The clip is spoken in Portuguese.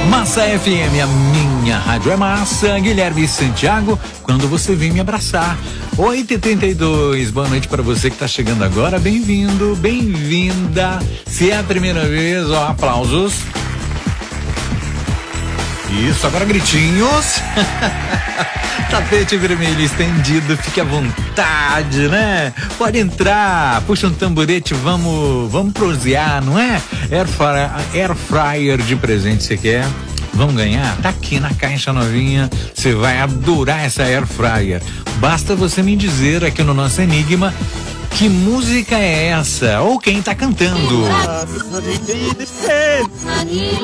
Massa FM, a minha rádio é massa. Guilherme Santiago, quando você vem me abraçar. 8h32, boa noite para você que tá chegando agora. Bem-vindo, bem-vinda. Se é a primeira vez, ó, aplausos. Isso, agora gritinhos. Tapete vermelho estendido, fique à vontade, né? Pode entrar, puxa um tamborete, vamos prosear, não é? Air fryer de presente você quer? Vamos ganhar? Tá aqui na caixa novinha, você vai adorar essa air fryer. Basta você me dizer aqui no nosso enigma que música é essa ou quem tá cantando.